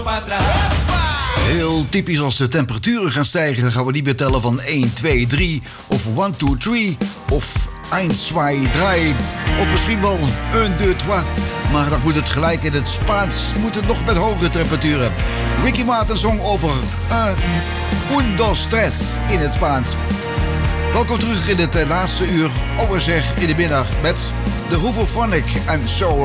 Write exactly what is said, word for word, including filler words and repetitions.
Heel typisch als de temperaturen gaan stijgen, dan gaan we niet meer tellen van één, twee, drie of one, two, three of één, twee, drie of misschien wel un, deux, trois. Maar dan moet het gelijk in het Spaans, moet het nog met hogere temperaturen. Ricky Martin zong over un, un, dos, tres in het Spaans. Welkom terug in het laatste uur, overzeg in de middag met de Hooverphonic en So